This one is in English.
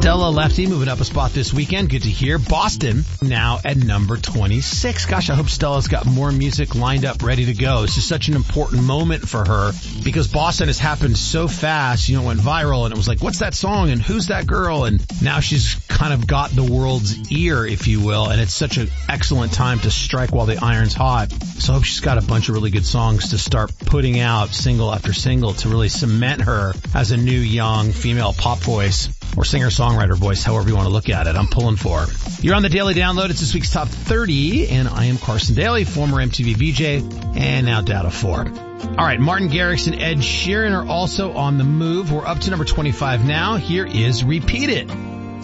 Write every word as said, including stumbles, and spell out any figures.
Stella Lefty moving up a spot this weekend. Good to hear. Boston now at number twenty-six. Gosh, I hope Stella's got more music lined up, ready to go. This is such an important moment for her because Boston has happened so fast. You know, it went viral and it was like, what's that song and who's that girl? And now she's kind of got the world's ear, if you will. And it's such an excellent time to strike while the iron's hot. So I hope she's got a bunch of really good songs to start putting out single after single to really cement her as a new young female pop voice or singer-songwriter voice, however you want to look at it. I'm pulling for her. You're on the Daily Download. It's this week's Top thirty, and I am Carson Daly, former M T V V J, and now Data four. All right, Martin Garrix and Ed Sheeran are also on the move. We're up to number twenty-five now. Here is Repeat It.